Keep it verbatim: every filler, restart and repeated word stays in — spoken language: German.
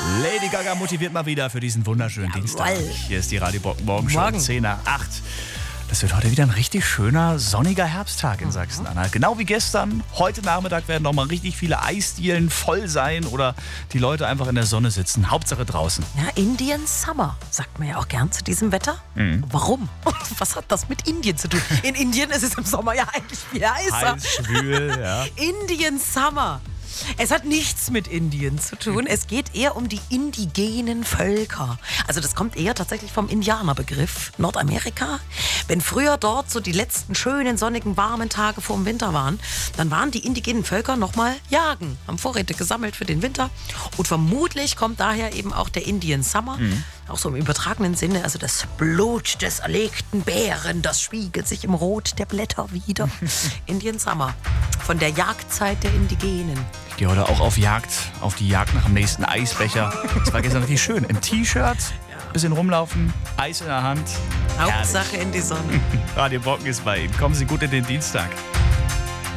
Lady Gaga motiviert mal wieder für diesen wunderschönen Jawohl. Dienstag. Hier ist die Radio Bock Morgenshow Morgen. um zehn nach acht. Das wird heute wieder ein richtig schöner, sonniger Herbsttag in Sachsen-Anhalt. Genau wie gestern. Heute Nachmittag werden noch mal richtig viele Eisdielen voll sein oder die Leute einfach in der Sonne sitzen. Hauptsache draußen. Ja, Indian Summer, sagt man ja auch gern zu diesem Wetter. Mhm. Warum? Was hat das mit Indien zu tun? In Indien ist es im Sommer ja eigentlich viel heißer. Heiß, schwül, ja. Indian Summer. Es hat nichts mit Indien zu tun. Es geht eher um die indigenen Völker. Also das kommt eher tatsächlich vom Indianerbegriff Nordamerika. Wenn früher dort so die letzten schönen, sonnigen, warmen Tage vor dem Winter waren, dann waren die indigenen Völker nochmal jagen, haben Vorräte gesammelt für den Winter. Und vermutlich kommt daher eben auch der Indian Summer. Mhm. Auch so im übertragenen Sinne, also das Blut des erlegten Bären, das spiegelt sich im Rot der Blätter wieder. Indian Summer, von der Jagdzeit der Indigenen. Ich gehe heute auch auf Jagd, auf die Jagd nach dem nächsten Eisbecher. Das war gestern richtig schön. Im T-Shirt, bisschen rumlaufen, Eis in der Hand. Hauptsache in die Sonne. Radio Brocken ist bei Ihnen. Kommen Sie gut in den Dienstag.